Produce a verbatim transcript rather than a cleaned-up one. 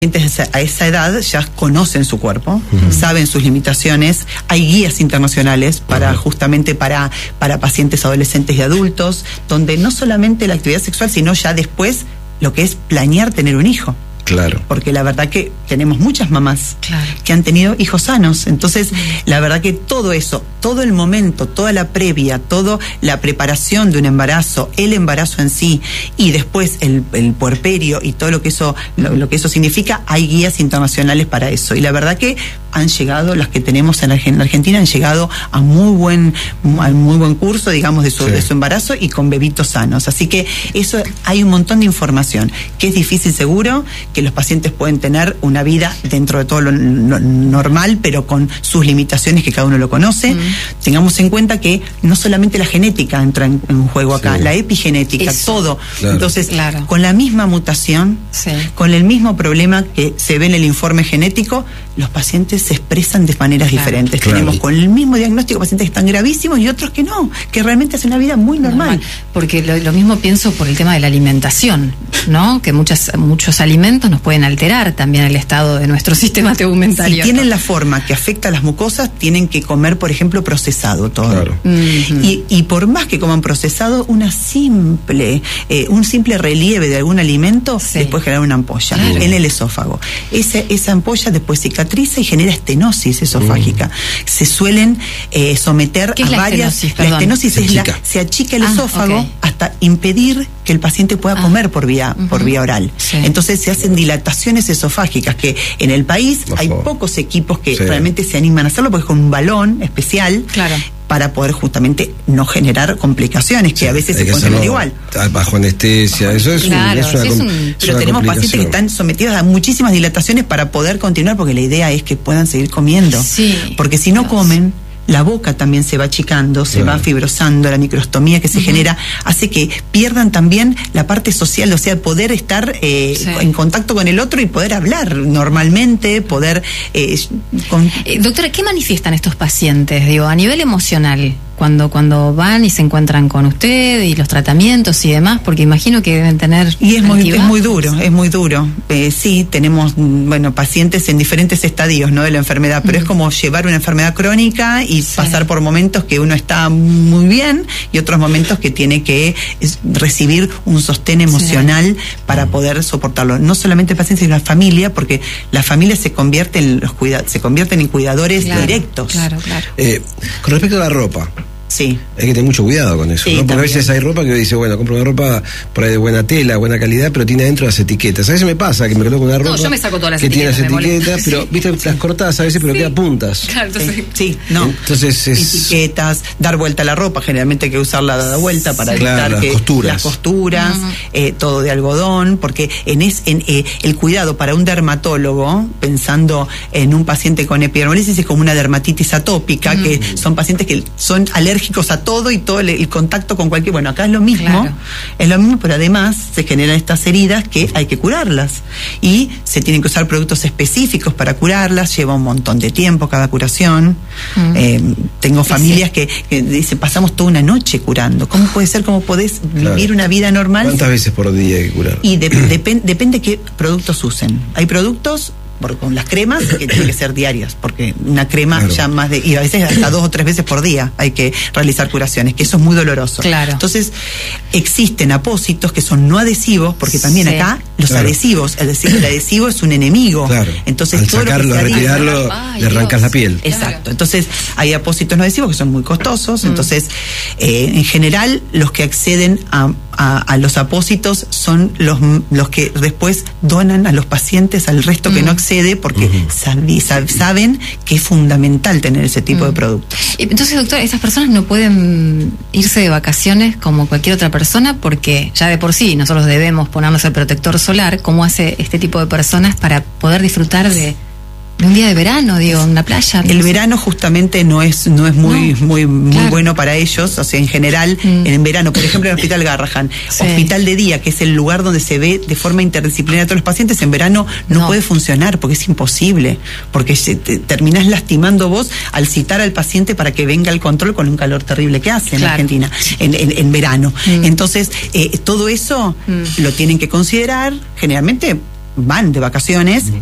a esa edad ya conocen su cuerpo, Uh-huh. saben sus limitaciones, hay guías internacionales para Uh-huh. justamente para, para pacientes adolescentes y adultos, donde no solamente la actividad sexual, sino ya después lo que es planear tener un hijo. Claro. Porque la verdad que tenemos muchas mamás claro. que han tenido hijos sanos. Entonces, la verdad que todo eso, todo el momento, toda la previa, toda la preparación de un embarazo, el embarazo en sí, y después el, el puerperio y todo lo que eso, lo, lo que eso significa, hay guías internacionales para eso. Y la verdad que han llegado, las que tenemos en Argentina, han llegado a muy buen, a muy buen curso, digamos, de su, sí. de su embarazo y con bebitos sanos. Así que eso, hay un montón de información, que es difícil seguro, que los pacientes pueden tener una vida dentro de todo lo, lo normal, pero con sus limitaciones que cada uno lo conoce. Mm. Tengamos en cuenta que no solamente la genética entra en, en juego acá, sí. la epigenética, eso. todo. Claro. Entonces, claro. con la misma mutación, sí. con el mismo problema que se ve en el informe genético, los pacientes se expresan de maneras claro. diferentes. Claro. Tenemos con el mismo diagnóstico pacientes que están gravísimos y otros que no, que realmente hacen una vida muy normal. normal. Porque lo, lo mismo pienso por el tema de la alimentación, ¿no? Que muchas, muchos alimentos nos pueden alterar también el estado de nuestro sistema tegumentario. Si tienen la forma que afecta a las mucosas, tienen que comer, por ejemplo, procesado todo. Claro. Uh-huh. Y, y por más que coman procesado, una simple, eh, un simple relieve de algún alimento sí. después genera una ampolla claro. en el esófago. Esa, esa ampolla después cicatriza y genera estenosis esofágica. Uh-huh. Se suelen eh, someter ¿Qué a es la varias. Estenosis, la estenosis se es achica. la, se achica el ah, esófago okay. hasta impedir que el paciente pueda ah. comer por vía, uh-huh. por vía oral. Sí. Entonces se hacen dilataciones esofágicas que en el país Ojo. hay pocos equipos que sí. realmente se animan a hacerlo porque es con un balón especial claro. para poder justamente no generar complicaciones que sí, a veces se pueden tener igual. Bajo anestesia, eso es, claro, un, es una, es un, es pero una tenemos pacientes que están sometidos a muchísimas dilataciones para poder continuar porque la idea es que puedan seguir comiendo. Sí, porque si no Dios. comen, la boca también se va achicando, se claro. va fibrosando, la microstomía que se uh-huh. genera hace que pierdan también la parte social, o sea, poder estar eh, sí. en contacto con el otro y poder hablar normalmente, poder... Eh, con... eh, doctora, ¿qué manifiestan estos pacientes, digo, a nivel emocional? Cuando, cuando van y se encuentran con usted y los tratamientos y demás, porque imagino que deben tener... Y es muy, es muy duro, es muy duro. Eh, sí, tenemos, bueno, pacientes en diferentes estadios, ¿no?, de la enfermedad, pero mm. es como llevar una enfermedad crónica y sí. pasar por momentos que uno está muy bien y otros momentos que tiene que es, recibir un sostén emocional sí. para poder soportarlo. No solamente el paciente, sino la familia, porque la familia se convierte en los cuida, se convierten en cuidadores claro, directos. Claro, claro. Eh, con respecto a la ropa, sí. hay que tener mucho cuidado con eso, sí, ¿no? Porque también. a veces hay ropa que dice, bueno, compro una ropa por ahí de buena tela, buena calidad, pero tiene adentro las etiquetas. A veces me pasa que me coloco una ropa no, yo me saco todas las que etiquetas, tiene las etiquetas, sí. pero viste las cortadas a veces, pero sí. queda puntas. Claro, entonces, sí, sí, no. Entonces es... etiquetas, dar vuelta a la ropa, generalmente hay que usarla dada vuelta para claro, evitar las que costuras. las costuras, uh-huh. eh, todo de algodón, porque en, es, en eh, el cuidado para un dermatólogo, pensando en un paciente con epidermolisis, es como una dermatitis atópica, uh-huh. que son pacientes que son alérgicos a todo y todo el, el contacto con cualquier... Bueno, acá es lo mismo, claro. es lo mismo, pero además se generan estas heridas que hay que curarlas. Y se tienen que usar productos específicos para curarlas, lleva un montón de tiempo cada curación. Mm. Eh, tengo familias sí. que, que dicen, pasamos toda una noche curando. ¿Cómo puede ser? ¿Cómo podés claro. vivir una vida normal? ¿Cuántas veces por día hay que curar? Y de, depend, depende qué productos usen. Hay productos... Por, con las cremas que tienen que ser diarias, porque una crema claro. ya más de, y a veces hasta dos o tres veces por día hay que realizar curaciones, que eso es muy doloroso. Claro. Entonces, existen apósitos que son no adhesivos, porque también sí. acá los claro. adhesivos, es decir, el adhesivo es un enemigo. Claro. Entonces, al todo sacarlo, lo que retirarlo, Ay, le arrancas Dios. la piel. Exacto. Claro. Entonces, hay apósitos no adhesivos que son muy costosos. Mm. Entonces, eh, en general, los que acceden a, a, a los apósitos son los, los que después donan a los pacientes, al resto mm. que no accede, porque uh-huh. sab- saben que es fundamental tener ese tipo mm. de productos. Entonces, doctora, esas personas no pueden irse de vacaciones como cualquier otra persona, porque ya de por sí nosotros debemos ponernos el protector solar. ¿Cómo hace este tipo de personas para poder disfrutar de... un día de verano, digo, en la playa? El verano justamente no es no es muy no, muy muy claro. bueno para ellos, o sea, en general, mm. en verano, por ejemplo, en el Hospital Garrahan, sí. hospital de día, que es el lugar donde se ve de forma interdisciplinaria a todos los pacientes, en verano no, no. puede funcionar, porque es imposible, porque se, te, terminás lastimando vos al citar al paciente para que venga al control con un calor terrible que hace en claro. Argentina, en, en, en verano. Mm. Entonces, eh, todo eso mm. lo tienen que considerar, generalmente van de vacaciones